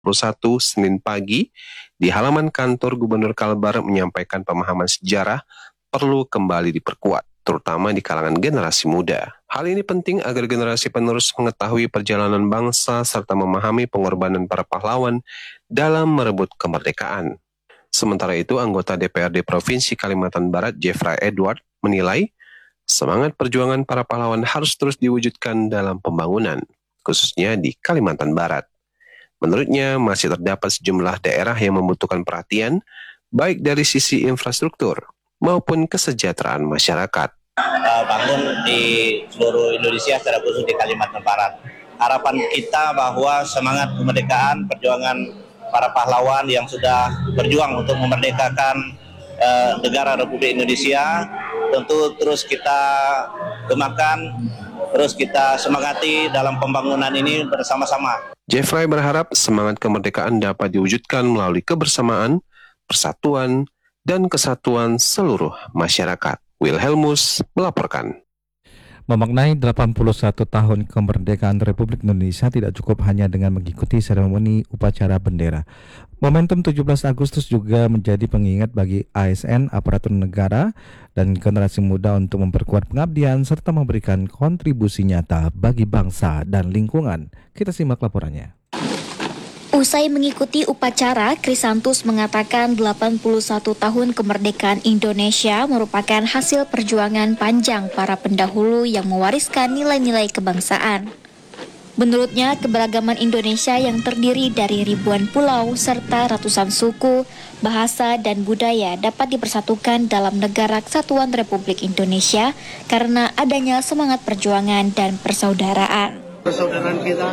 Senin pagi di halaman kantor Gubernur Kalbar menyampaikan pemahaman sejarah perlu kembali diperkuat, terutama di kalangan generasi muda. Hal ini penting agar generasi penerus mengetahui perjalanan bangsa serta memahami pengorbanan para pahlawan dalam merebut kemerdekaan. Sementara itu, anggota DPRD Provinsi Kalimantan Barat, Jeffrey Edward, menilai semangat perjuangan para pahlawan harus terus diwujudkan dalam pembangunan, khususnya di Kalimantan Barat. Menurutnya, masih terdapat sejumlah daerah yang membutuhkan perhatian, baik dari sisi infrastruktur maupun kesejahteraan masyarakat. Bangun di seluruh Indonesia, secara khusus di Kalimantan Barat. Harapan kita bahwa semangat kemerdekaan, perjuangan para pahlawan yang sudah berjuang untuk memerdekakan negara Republik Indonesia, tentu terus kita gemakan, terus kita semangati dalam pembangunan ini bersama-sama. Jeffrey berharap semangat kemerdekaan dapat diwujudkan melalui kebersamaan, persatuan, dan kesatuan seluruh masyarakat. Wilhelmus melaporkan. Memaknai 81 tahun kemerdekaan Republik Indonesia tidak cukup hanya dengan mengikuti seremoni upacara bendera. Momentum 17 Agustus juga menjadi pengingat bagi ASN, aparatur negara, dan generasi muda untuk memperkuat pengabdian serta memberikan kontribusi nyata bagi bangsa dan lingkungan. Kita simak laporannya. Usai mengikuti upacara, Krisantus mengatakan 81 tahun kemerdekaan Indonesia merupakan hasil perjuangan panjang para pendahulu yang mewariskan nilai-nilai kebangsaan. Menurutnya, keberagaman Indonesia yang terdiri dari ribuan pulau serta ratusan suku, bahasa, dan budaya dapat dipersatukan dalam negara kesatuan Republik Indonesia karena adanya semangat perjuangan dan persaudaraan. Persaudaraan kita,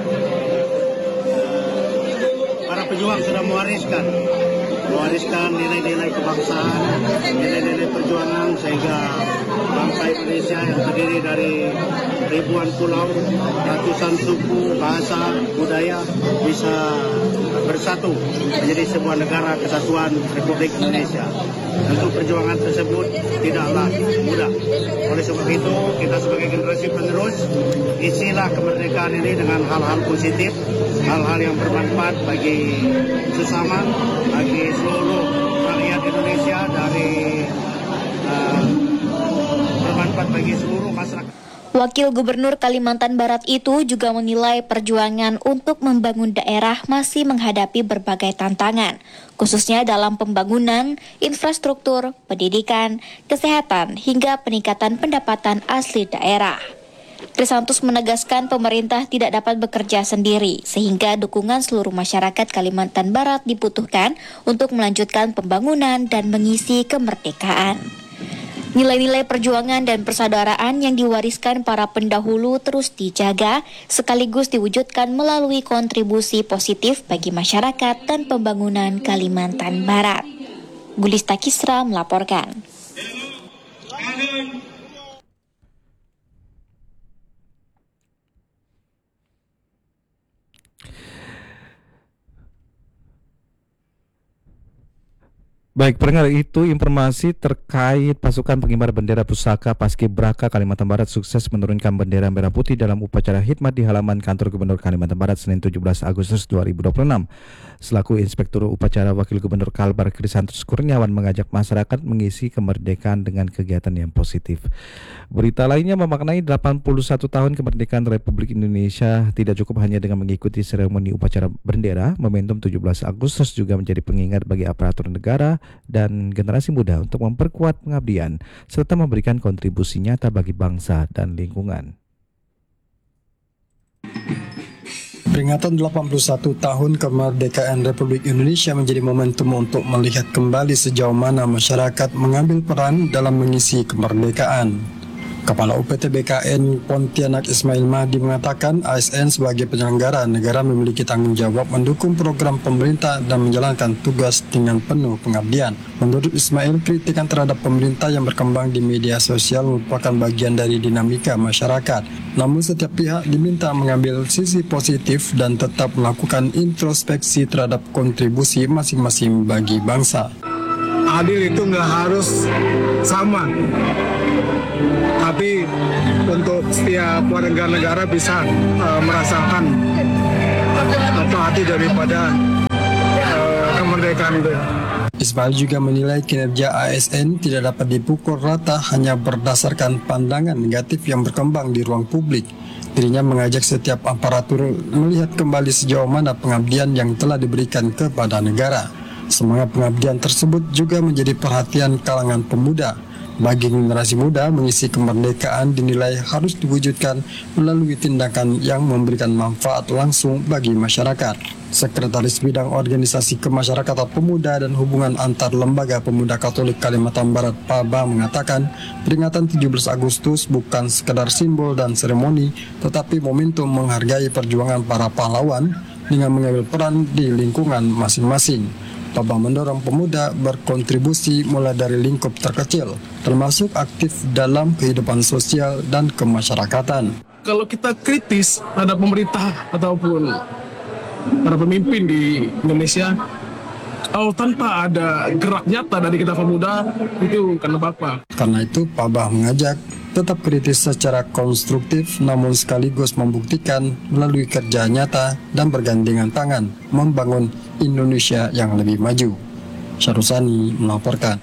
para pejuang sudah mewariskan nilai-nilai kebangsaan, nilai-nilai perjuangan, sehingga bangsa Indonesia yang terdiri dari ribuan pulau, ratusan suku, bahasa, budaya bisa bersatu menjadi sebuah negara kesatuan Republik Indonesia. Tentu perjuangan tersebut tidaklah mudah. Oleh sebab itu, kita sebagai generasi penerus, isilah kemerdekaan ini dengan hal-hal positif, hal-hal yang bermanfaat bagi sesama, bagi seluruh rakyat Indonesia, dari bermanfaat bagi seluruh masyarakat. Wakil Gubernur Kalimantan Barat itu juga menilai perjuangan untuk membangun daerah masih menghadapi berbagai tantangan, khususnya dalam pembangunan, infrastruktur, pendidikan, kesehatan, hingga peningkatan pendapatan asli daerah. Krisantus menegaskan pemerintah tidak dapat bekerja sendiri, sehingga dukungan seluruh masyarakat Kalimantan Barat dibutuhkan untuk melanjutkan pembangunan dan mengisi kemerdekaan. Nilai-nilai perjuangan dan persaudaraan yang diwariskan para pendahulu terus dijaga, sekaligus diwujudkan melalui kontribusi positif bagi masyarakat dan pembangunan Kalimantan Barat. Gulista Kisra melaporkan. Baik, pendengar, itu informasi terkait pasukan pengibar bendera pusaka Paskibraka Kalimantan Barat sukses menurunkan bendera merah putih dalam upacara khidmat di halaman kantor Gubernur Kalimantan Barat Senin 17 Agustus 2026. Selaku Inspektur Upacara, Wakil Gubernur Kalbar Krisantus Kurniawan mengajak masyarakat mengisi kemerdekaan dengan kegiatan yang positif. Berita lainnya memaknai 81 tahun kemerdekaan Republik Indonesia tidak cukup hanya dengan mengikuti seremoni upacara bendera. Momentum 17 Agustus juga menjadi pengingat bagi aparatur negara dan generasi muda untuk memperkuat pengabdian serta memberikan kontribusi nyata bagi bangsa dan lingkungan. Peringatan 81 tahun kemerdekaan Republik Indonesia menjadi momentum untuk melihat kembali sejauh mana masyarakat mengambil peran dalam mengisi kemerdekaan. Kepala UPT BKN Pontianak Ismail Mahdi mengatakan ASN sebagai penyelenggara negara memiliki tanggung jawab mendukung program pemerintah dan menjalankan tugas dengan penuh pengabdian. Menurut Ismail, kritikan terhadap pemerintah yang berkembang di media sosial merupakan bagian dari dinamika masyarakat. Namun setiap pihak diminta mengambil sisi positif dan tetap melakukan introspeksi terhadap kontribusi masing-masing bagi bangsa. Adil itu nggak harus sama, tapi untuk setiap warga negara bisa merasakan arti daripada kemerdekaan itu. Ismail juga menilai kinerja ASN tidak dapat dipukul rata hanya berdasarkan pandangan negatif yang berkembang di ruang publik. Dirinya mengajak setiap aparatur melihat kembali sejauh mana pengabdian yang telah diberikan kepada negara. Semangat pengabdian tersebut juga menjadi perhatian kalangan pemuda. Bagi generasi muda, mengisi kemerdekaan dinilai harus diwujudkan melalui tindakan yang memberikan manfaat langsung bagi masyarakat. Sekretaris Bidang Organisasi Kemasyarakatan Pemuda dan Hubungan Antar Lembaga Pemuda Katolik Kalimantan Barat PABA mengatakan, peringatan 17 Agustus bukan sekedar simbol dan seremoni, tetapi momentum menghargai perjuangan para pahlawan dengan mengambil peran di lingkungan masing-masing. PABA mendorong pemuda berkontribusi mulai dari lingkup terkecil, termasuk aktif dalam kehidupan sosial dan kemasyarakatan. Kalau kita kritis pada pemerintah ataupun para pemimpin di Indonesia, kalau tanpa ada gerak nyata dari kita pemuda, itu bukan apa-apa. Karena itu, PABA mengajak tetap kritis secara konstruktif, namun sekaligus membuktikan melalui kerja nyata dan bergandengan tangan membangun Indonesia yang lebih maju. Syarusani melaporkan.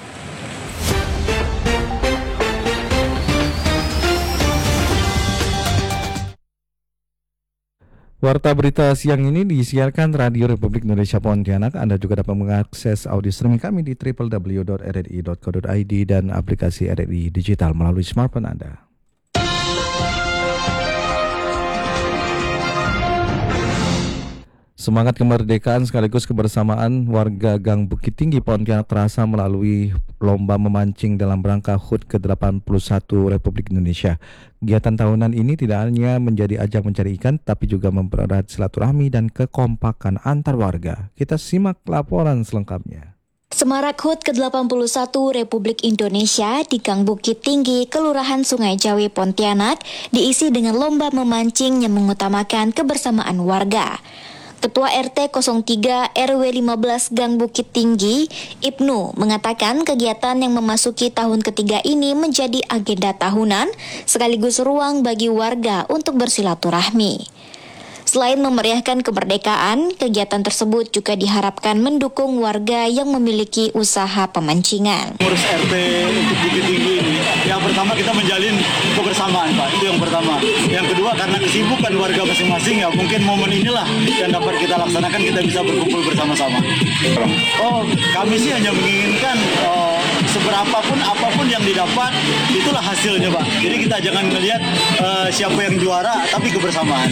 Warta berita siang ini disiarkan Radio Republik Indonesia Pontianak. Anda juga dapat mengakses audio streaming kami di www.rri.co.id dan aplikasi RRI Digital melalui smartphone Anda. Semangat kemerdekaan sekaligus kebersamaan warga Gang Bukit Tinggi Pontianak terasa melalui lomba memancing dalam rangka HUT ke-81 Republik Indonesia. Kegiatan tahunan ini tidak hanya menjadi ajang mencari ikan, tapi juga mempererat silaturahmi dan kekompakan antar warga. Kita simak laporan selengkapnya. Semarak HUT ke-81 Republik Indonesia di Gang Bukit Tinggi, Kelurahan Sungai Jawi, Pontianak, diisi dengan lomba memancing yang mengutamakan kebersamaan warga. Ketua RT 03 RW 15 Gang Bukit Tinggi, Ibnu, mengatakan kegiatan yang memasuki tahun ketiga ini menjadi agenda tahunan sekaligus ruang bagi warga untuk bersilaturahmi. Selain memeriahkan kemerdekaan, kegiatan tersebut juga diharapkan mendukung warga yang memiliki usaha pemancingan. Ngurus RT untuk Bukit Tinggi ini, yang pertama kita menjalin kebersamaan, Pak. Itu yang pertama. Yang kedua, karena kesibukan warga masing-masing, ya mungkin momen inilah yang dapat kita laksanakan, kita bisa berkumpul bersama-sama. Oh, kami sih hanya menginginkan seberapapun apapun yang didapat, itulah hasilnya, Pak. Jadi kita jangan melihat siapa yang juara, tapi kebersamaan.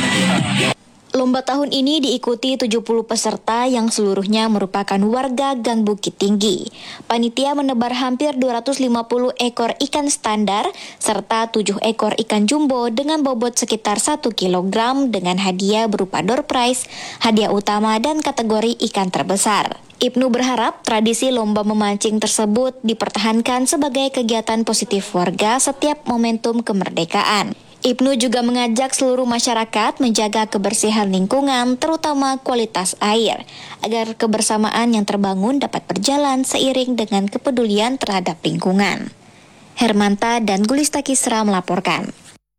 Lomba tahun ini diikuti 70 peserta yang seluruhnya merupakan warga Gang Bukit Tinggi. Panitia menebar hampir 250 ekor ikan standar serta 7 ekor ikan jumbo dengan bobot sekitar 1 kg dengan hadiah berupa door prize, hadiah utama dan kategori ikan terbesar. Ibnu berharap tradisi lomba memancing tersebut dipertahankan sebagai kegiatan positif warga setiap momentum kemerdekaan. Ibnu juga mengajak seluruh masyarakat menjaga kebersihan lingkungan, terutama kualitas air, agar kebersamaan yang terbangun dapat berjalan seiring dengan kepedulian terhadap lingkungan. Hermanta dan Gulista Kisra melaporkan.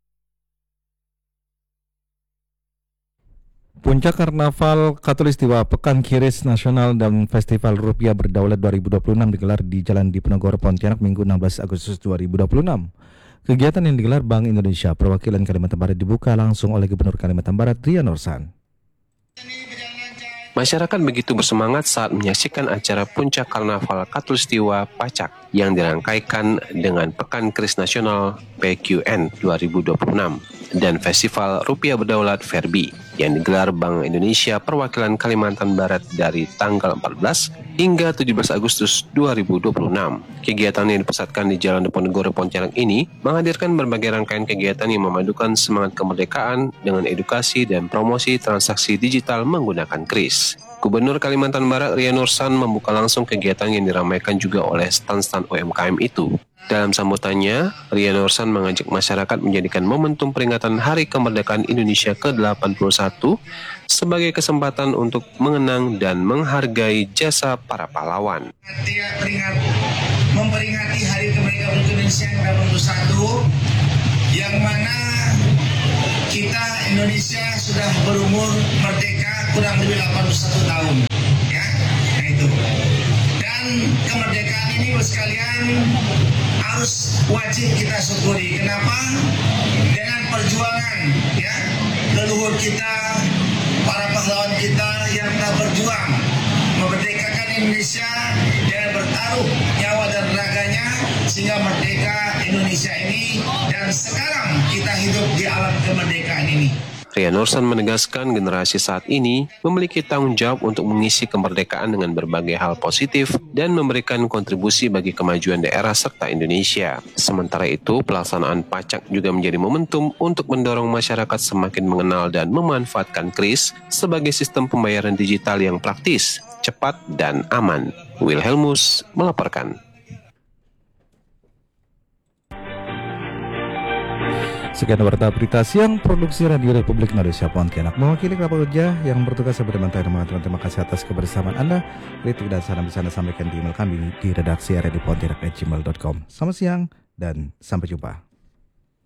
Puncak Karnaval Khatulistiwa Pekan Kiris Nasional dan Festival Rupiah Berdaulat 2026 digelar di Jalan Diponegoro, Pontianak, Minggu 16 Agustus 2026. Kegiatan yang digelar Bank Indonesia Perwakilan Kalimantan Barat dibuka langsung oleh Gubernur Kalimantan Barat Ria Nursan. Masyarakat begitu bersemangat saat menyaksikan acara Puncak Karnaval Khatulistiwa Pacak yang dirangkaikan dengan Pekan Keris Nasional PKN 2026 dan Festival Rupiah Berdaulat Verbi yang digelar Bank Indonesia Perwakilan Kalimantan Barat dari tanggal 14 hingga 17 Agustus 2026. Kegiatan yang dipusatkan di Jalan Diponegoro Pontianak ini menghadirkan berbagai rangkaian kegiatan yang memadukan semangat kemerdekaan dengan edukasi dan promosi transaksi digital menggunakan kris. Gubernur Kalimantan Barat Ria Nursan membuka langsung kegiatan yang diramaikan juga oleh stand-stand UMKM itu. Dalam sambutannya, Ria Nursan mengajak masyarakat menjadikan momentum peringatan Hari Kemerdekaan Indonesia ke-81 sebagai kesempatan untuk mengenang dan menghargai jasa para pahlawan. Memperingati Hari Kemerdekaan Indonesia ke-81 yang mana kita Indonesia sudah berumur merdeka kurang lebih 81 tahun, ya. Nah itu. kita, para pahlawan kita yang telah berjuang memerdekakan Indonesia dengan bertaruh nyawa dan raganya sehingga merdeka Indonesia ini, dan sekarang kita hidup di alam kemerdekaan ini. Ria Nursan menegaskan generasi saat ini memiliki tanggung jawab untuk mengisi kemerdekaan dengan berbagai hal positif dan memberikan kontribusi bagi kemajuan daerah serta Indonesia. Sementara itu, pelaksanaan pacak juga menjadi momentum untuk mendorong masyarakat semakin mengenal dan memanfaatkan KRIS sebagai sistem pembayaran digital yang praktis, cepat, dan aman. Wilhelmus melaporkan. Sekian warta berita siang produksi Radio Republik Indonesia Pontianak. Mewakili kerabat kerja yang bertugas sebagai teman-teman, terima kasih atas kebersamaan Anda. Kritik dan saran bisa Anda sampaikan di email kami di redaksi @pontianak@gmail.com. Selamat siang dan sampai jumpa.